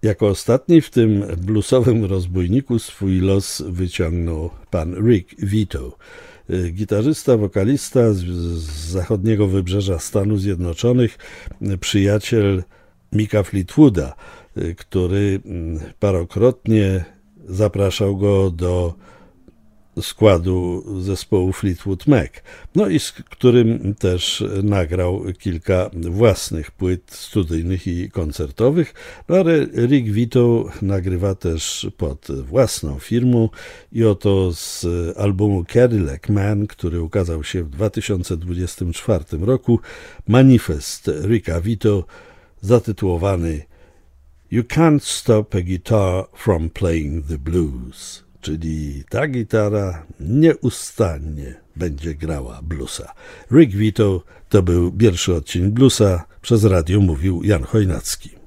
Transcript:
Jako ostatni w tym bluesowym rozbójniku swój los wyciągnął pan Rick Vito, gitarzysta, wokalista z zachodniego wybrzeża Stanów Zjednoczonych, przyjaciel Micka Fleetwooda, który parokrotnie zapraszał go do składu zespołu Fleetwood Mac, no i z którym też nagrał kilka własnych płyt studyjnych i koncertowych, no ale Rick Vito nagrywa też pod własną firmą i oto z albumu Cadillac Man, który ukazał się w 2024 roku, manifest Ricka Vito zatytułowany You Can't Stop a Guitar from Playing the Blues, czyli ta gitara nieustannie będzie grała bluesa. Rick Vito to był pierwszy odcinek bluesa, przez radio mówił Jan Chojnacki.